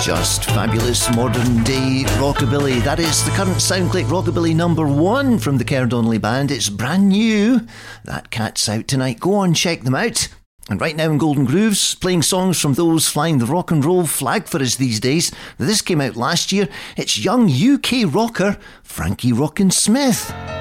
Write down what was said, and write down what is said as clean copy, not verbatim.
Just fabulous modern day rockabilly. That is the current SoundClick Rockabilly #1 from the Ker Donnelly Band. It's brand new. That cat's out tonight. Go on, check them out. And right now in Golden Grooves, playing songs from those flying the rock and roll flag for us these days. This came out last year. It's young UK rocker Frankie Rockin' Smith.